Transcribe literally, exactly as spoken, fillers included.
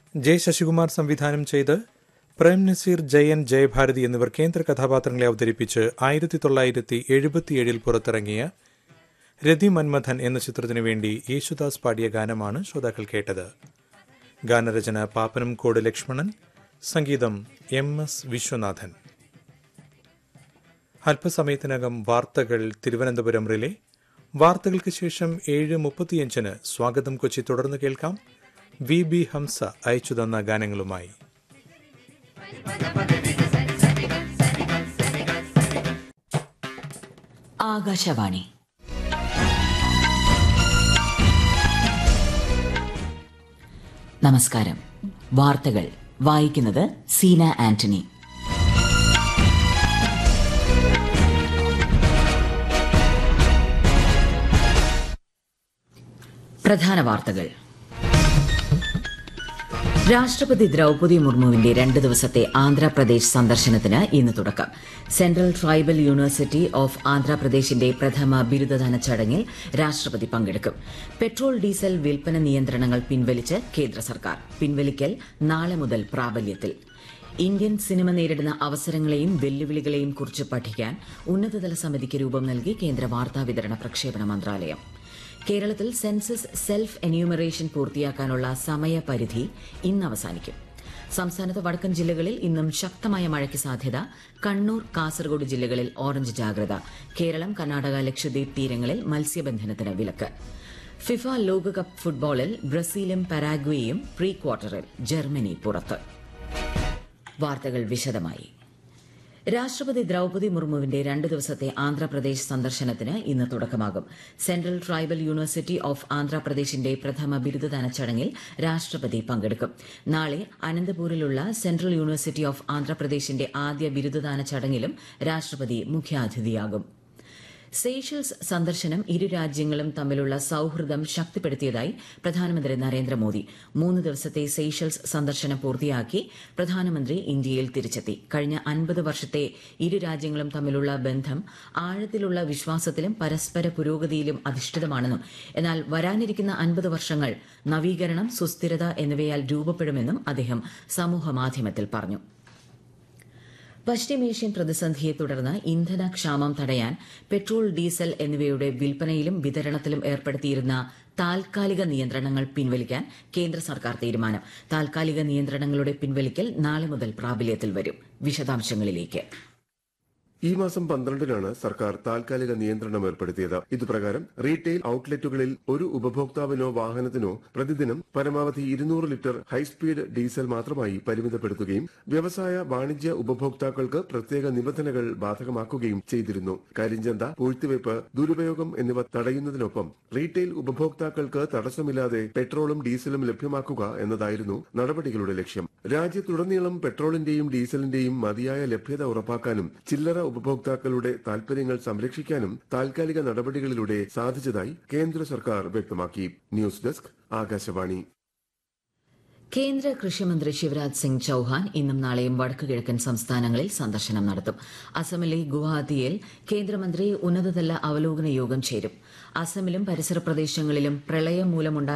J Sasikumar സംവിധാനം ചെയ്ത് പ്രേം നസീർ, ജയൻ, ജയഭാരതി എന്നിവർ കേന്ദ്ര കഥാപാത്രങ്ങളെ അവതരിപ്പിച്ച് ആയിരത്തി തൊള്ളായിരത്തി എഴുപത്തിയേഴിൽ പുറത്തിറങ്ങിയ രതി മന്മഥൻ എന്ന ചിത്രത്തിനു വേണ്ടി യേശുദാസ് പാടിയ ഗാനമാണ് ശ്രോതാക്കൾ കേട്ടത്. ഗാനരചന പാപ്പനംകോട് ലക്ഷ്മണൻ, സംഗീതം എം എസ് വിശ്വനാഥൻ. അല്പസമയത്തിനകം വാർത്തകൾ തിരുവനന്തപുരം റിലേ. വാർത്തകൾക്ക് ശേഷം ഏഴ് മുപ്പത്തിയഞ്ചിന് സ്വാഗതം കൊച്ചി തുടർന്ന് കേൾക്കാം. വി ബി ഹംസ അയച്ചു തന്ന ഗാനങ്ങളുമായി. ആകാശവാണി. നമസ്കാരം. വാർത്തകൾ വായിക്കുന്നത് സീന ആന്റണി. പ്രധാന വാർത്തകൾ. രാഷ്ട്രപതി ദ്രൌപദി മുർമുവിന്റെ രണ്ട് ദിവസത്തെ ആന്ധ്രാപ്രദേശ് സന്ദർശനത്തിന് ഇന്ന് തുടക്കം. സെൻട്രൽ ട്രൈബൽ യൂണിവേഴ്സിറ്റി ഓഫ് ആന്ധ്രാപ്രദേശിന്റെ പ്രഥമ ബിരുദദാന ചടങ്ങിൽ രാഷ്ട്രപതി പങ്കെടുക്കും. പെട്രോൾ ഡീസൽ വിൽപ്പന നിയന്ത്രണങ്ങൾ പിൻവലിച്ച് കേന്ദ്ര സർക്കാർ. പിൻവലിക്കൽ നാളെ മുതൽ പ്രാബല്യത്തിൽ. ഇന്ത്യൻ സിനിമ നേരിടുന്ന അവസരങ്ങളെയും വെല്ലുവിളികളെയും കുറിച്ച് പഠിക്കാൻ ഉന്നതതല സമിതിക്ക് രൂപം നൽകി കേന്ദ്ര വാർത്താവിതരണ പ്രക്ഷേപണ മന്ത്രാലയം. കേരളത്തിൽ സെൻസസ് സെൽഫ് എന്യൂമറേഷൻ പൂർത്തിയാക്കാനുള്ള സമയപരിധി ഇന്ന് അവസാനിക്കും. സംസ്ഥാനത്ത് വടക്കൻ ജില്ലകളിൽ ഇന്നും ശക്തമായ മഴയ്ക്ക് സാധ്യത. കണ്ണൂർ, കാസർഗോഡ് ജില്ലകളിൽ ഓറഞ്ച് ജാഗ്രത. കേരളം, കർണാടക, ലക്ഷദ്വീപ് തീരങ്ങളിൽ മത്സ്യബന്ധനത്തിന് വിലക്ക്. ഫിഫ ലോകകപ്പ് ഫുട്ബോളിൽ ബ്രസീലും പരാഗ്വേയും പ്രീ ക്വാർട്ടറിൽ, ജർമ്മനി പുറത്ത്. വാർത്തകൾ വിശദമായി. രാഷ്ട്രപതി ദ്രൌപദി മുർമുവിന്റെ രണ്ട് ദിവസത്തെ ആന്ധ്രാപ്രദേശ് സന്ദർശനത്തിന് ഇന്ന് തുടക്കമാകും. സെൻട്രൽ ട്രൈബൽ യൂണിവേഴ്സിറ്റി ഓഫ് ആന്ധ്രാപ്രദേശിന്റെ പ്രഥമ ബിരുദദാന ചടങ്ങിൽ രാഷ്ട്രപതി പങ്കെടുക്കും. നാളെ അനന്തപൂരിലുള്ള സെൻട്രൽ യൂണിവേഴ്സിറ്റി ഓഫ് ആന്ധ്രാപ്രദേശിന്റെ ആദ്യ ബിരുദദാന ചടങ്ങിലും രാഷ്ട്രപതി മുഖ്യാതിഥിയാകും. സെയ്ഷൽസ് സന്ദർശനം ഇരു രാജ്യങ്ങളും തമ്മിലുള്ള സൌഹൃദം ശക്തിപ്പെടുത്തിയതായി പ്രധാനമന്ത്രി നരേന്ദ്രമോദി. മൂന്ന് ദിവസത്തെ സെയ്ഷൽസ് സന്ദർശനം പൂർത്തിയാക്കി പ്രധാനമന്ത്രി ഇന്ത്യയിൽ തിരിച്ചെത്തി. കഴിഞ്ഞ അൻപത് വർഷത്തെ ഇരു രാജ്യങ്ങളും തമ്മിലുള്ള ബന്ധം ആഴത്തിലുള്ള വിശ്വാസത്തിലും പരസ്പര പുരോഗതിയിലും അധിഷ്ഠിതമാണെന്നും എന്നാൽ വരാനിരിക്കുന്ന അൻപത് വർഷങ്ങൾ നവീകരണം, സുസ്ഥിരത എന്നിവയാൽ രൂപപ്പെടുമെന്നും അദ്ദേഹം സമൂഹമാധ്യമത്തിൽ പറഞ്ഞു. പശ്ചിമേഷ്യൻ പ്രതിസന്ധിയെ തുടർന്ന് ഇന്ധനക്ഷാമം തടയാൻ പെട്രോൾ, ഡീസൽ എന്നിവയുടെ വിൽപ്പനയിലും വിതരണത്തിലും ഏർപ്പെടുത്തിയിരുന്ന താൽക്കാലിക നിയന്ത്രണങ്ങൾ പിൻവലിക്കാൻ കേന്ദ്ര സർക്കാർ തീരുമാനം. താൽക്കാലിക നിയന്ത്രണങ്ങളുടെ പിൻവലിക്കൽ നാളെ മുതൽ പ്രാബല്യത്തിൽ വരും. വിശദാംശങ്ങളിലേക്ക്. ഈ മാസം പന്ത്രണ്ടിനാണ് സർക്കാർ താൽക്കാലിക നിയന്ത്രണം ഏർപ്പെടുത്തിയത്. ഇതുപ്രകാരം റീറ്റെയിൽ ഔട്ട്ലെറ്റുകളിൽ ഒരു ഉപഭോക്താവിനോ വാഹനത്തിനോ പ്രതിദിനം പരമാവധി ഇരുന്നൂറ് ലിറ്റർ ഹൈസ്പീഡ് ഡീസൽ മാത്രമായി പരിമിതപ്പെടുത്തുകയും വ്യവസായ വാണിജ്യ ഉപഭോക്താക്കൾക്ക് പ്രത്യേക നിബന്ധനകൾ ബാധകമാക്കുകയും ചെയ്തിരുന്നു. കരിഞ്ചന്ത, പൂഴ്ത്തിവയ്പ്, ദുരുപയോഗം എന്നിവ തടയുന്നതിനൊപ്പം റീറ്റെയിൽ ഉപഭോക്താക്കൾക്ക് തടസ്സമില്ലാതെ പെട്രോളും ഡീസലും ലഭ്യമാക്കുക എന്നതായിരുന്നു നടപടികളുടെ ലക്ഷ്യം. രാജ്യത്തുടനീളം പെട്രോളിന്റെയും ഡീസലിന്റെയും മതിയായ ലഭ്യത ഉറപ്പാക്കാനും ചില്ലറ ഉപഭോക്താക്കളുടെ താൽപര്യങ്ങൾ സംരക്ഷിക്കാനും താൽക്കാലിക നടപടികളിലൂടെ സാധിച്ചതായി കേന്ദ്ര സർക്കാർ വ്യക്തമാക്കി. News desk, Akashvani. കേന്ദ്ര കൃഷിമന്ത്രി ശിവരാജ് സിംഗ് ചൌഹാൻ ഇന്നും നാളെയും വടക്കുകിഴക്കൻ സംസ്ഥാനങ്ങളിൽ സന്ദർശനം നടത്തും. അസമിലെ ഗുവാഹത്തിയിൽ കേന്ദ്രമന്ത്രി ഉന്നതതല അവലോകന യോഗം ചേരും. അസമിലും പരിസര പ്രദേശങ്ങളിലും പ്രളയം മൂലമുണ്ടായ